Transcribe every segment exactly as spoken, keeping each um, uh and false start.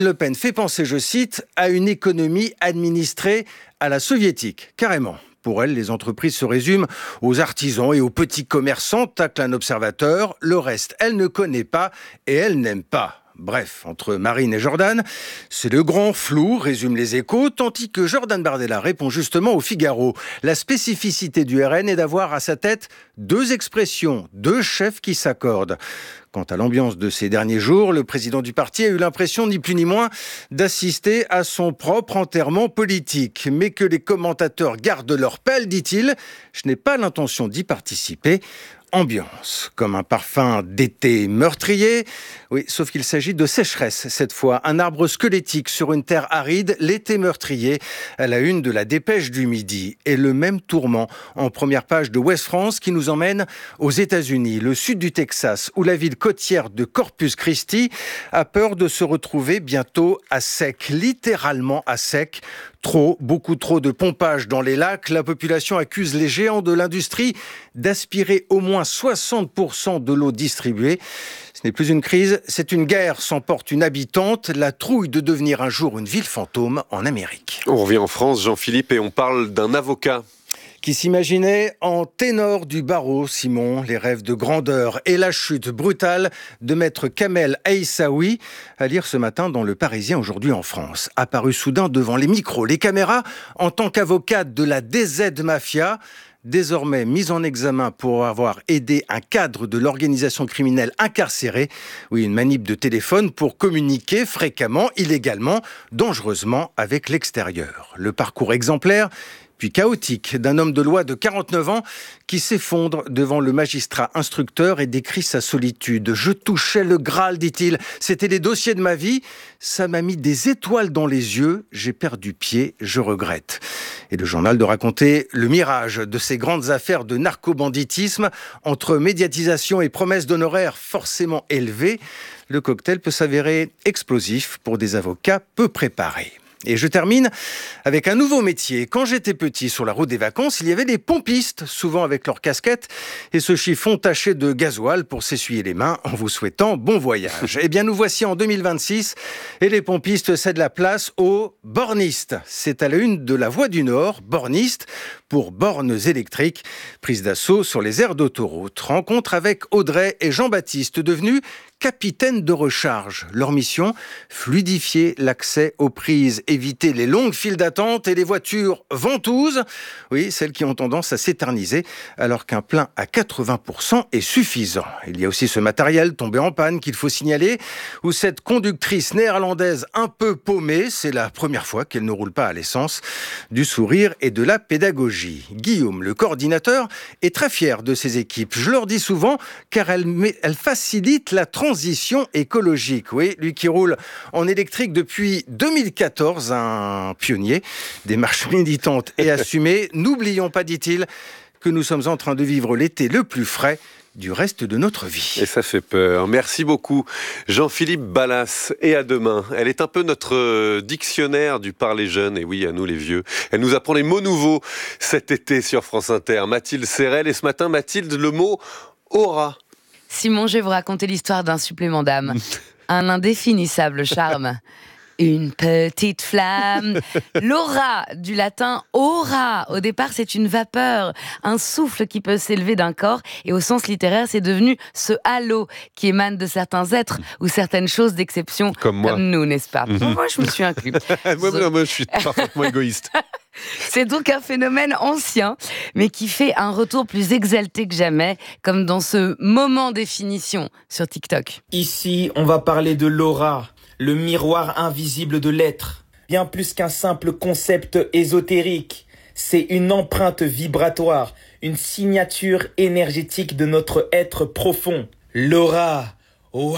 Le Pen fait penser, je cite, à une économie administrée à la soviétique, carrément. Pour elle, les entreprises se résument aux artisans et aux petits commerçants, tacle un observateur. Le reste, elle ne connaît pas et elle n'aime pas. Bref, entre Marine et Jordan, c'est le grand flou, résument les Échos, tandis que Jordan Bardella répond justement au Figaro. La spécificité du R N est d'avoir à sa tête deux expressions, deux chefs qui s'accordent. Quant à l'ambiance de ces derniers jours, le président du parti a eu l'impression, ni plus ni moins, d'assister à son propre enterrement politique. Mais que les commentateurs gardent leur pelle, dit-il, je n'ai pas l'intention d'y participer. Ambiance, comme un parfum d'été meurtrier. Oui, sauf qu'il s'agit de sécheresse cette fois. Un arbre squelettique sur une terre aride, l'été meurtrier, à la une de la Dépêche du Midi. Et le même tourment en première page de Ouest France qui nous emmène aux États-Unis, le sud du Texas, où la ville côtière de Corpus Christi a peur de se retrouver bientôt à sec, littéralement à sec. Trop, beaucoup trop de pompage dans les lacs. La population accuse les géants de l'industrie d'aspirer au moins soixante pour cent de l'eau distribuée. Ce n'est plus une crise, c'est une guerre, s'emporte une habitante. La trouille de devenir un jour une ville fantôme en Amérique. On revient en France, Jean-Philippe, et on parle d'un avocat qui s'imaginait en ténor du barreau, Simon, les rêves de grandeur et la chute brutale de maître Kamel Aïssaoui, à lire ce matin dans Le Parisien aujourd'hui en France. Apparu soudain devant les micros, les caméras, en tant qu'avocate de la D Z Mafia, désormais mise en examen pour avoir aidé un cadre de l'organisation criminelle incarcéré. Oui, une manip de téléphone pour communiquer fréquemment, illégalement, dangereusement avec l'extérieur. Le parcours exemplaire puis chaotique d'un homme de loi de quarante-neuf ans qui s'effondre devant le magistrat instructeur et décrit sa solitude. « Je touchais le Graal », dit-il. « C'était les dossiers de ma vie. Ça m'a mis des étoiles dans les yeux. J'ai perdu pied. Je regrette. » Et le journal de raconter le mirage de ces grandes affaires de narcobanditisme entre médiatisation et promesses d'honoraires forcément élevées. Le cocktail peut s'avérer explosif pour des avocats peu préparés. Et je termine avec un nouveau métier. Quand j'étais petit, sur la route des vacances, il y avait des pompistes, souvent avec leur casquette et ce chiffon taché de gasoil pour s'essuyer les mains en vous souhaitant bon voyage. Eh bien, nous voici en deux mille vingt-six et les pompistes cèdent la place aux bornistes. C'est à la une de La Voix du Nord, bornistes pour bornes électriques, prise d'assaut sur les aires d'autoroute. Rencontre avec Audrey et Jean-Baptiste, devenus capitaines de recharge. Leur mission, fluidifier l'accès aux prises, éviter les longues files d'attente et les voitures ventouses, oui, celles qui ont tendance à s'éterniser, alors qu'un plein à quatre-vingts pour cent est suffisant. Il y a aussi ce matériel tombé en panne qu'il faut signaler, ou cette conductrice néerlandaise un peu paumée, c'est la première fois qu'elle ne roule pas à l'essence, du sourire et de la pédagogie. Guillaume, le coordinateur, est très fier de ses équipes. Je leur dis souvent, car elles, elles facilitent la transition Transition écologique, oui, lui qui roule en électrique depuis deux mille quatorze, un pionnier, démarche militante et assumée. N'oublions pas, dit-il, que nous sommes en train de vivre l'été le plus frais du reste de notre vie. Et ça fait peur. Merci beaucoup, Jean-Philippe Ballas. Et à demain. Elle est un peu notre dictionnaire du parler jeune, et oui, à nous les vieux. Elle nous apprend les mots nouveaux cet été sur France Inter. Mathilde Serrel, et ce matin, Mathilde, le mot aura. Simon, je vais vous raconter l'histoire d'un supplément d'âme. Un indéfinissable charme. Une petite flamme. L'aura, du latin aura. Au départ, c'est une vapeur, un souffle qui peut s'élever d'un corps. Et au sens littéraire, c'est devenu ce halo qui émane de certains êtres ou certaines choses d'exception. Comme moi. Comme nous, n'est-ce pas? Mm-hmm. Moi, je me suis inclus. moi, moi, moi, je suis parfaitement égoïste. C'est donc un phénomène ancien, mais qui fait un retour plus exalté que jamais, comme dans ce moment définition sur TikTok. Ici, on va parler de l'aura, le miroir invisible de l'être. Bien plus qu'un simple concept ésotérique, c'est une empreinte vibratoire, une signature énergétique de notre être profond. L'aura. Waouh!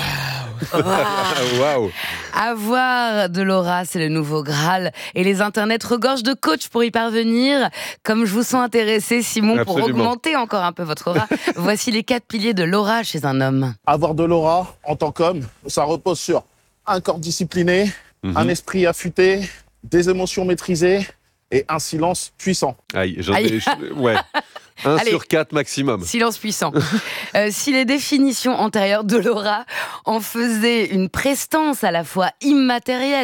Waouh! Avoir de l'aura, c'est le nouveau Graal. Et les internets regorgent de coachs pour y parvenir. Comme je vous sens intéressé, Simon, Absolument. Pour augmenter encore un peu votre aura, voici les quatre piliers de l'aura chez un homme. Avoir de l'aura en tant qu'homme, ça repose sur un corps discipliné, mm-hmm. un esprit affûté, des émotions maîtrisées et un silence puissant. Aïe, j'en ai... ouais. un Allez, sur quatre maximum. silence puissant. euh, si les définitions antérieures de l'aura en faisaient une prestance à la fois immatérielle